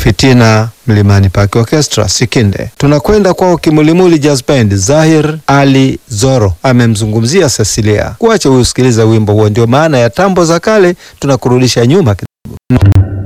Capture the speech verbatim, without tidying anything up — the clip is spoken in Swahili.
Fitina Mlimani Park Orchestra Sikinde. Tunakwenda kwa Kimulimuli Jazz Band. Zahir Ali Zoro amemzungumzia Cecilia. Kuacha usikiliza wimbo huo, ndio maana ya tambo za kale, tunakurudisha nyuma kidogo.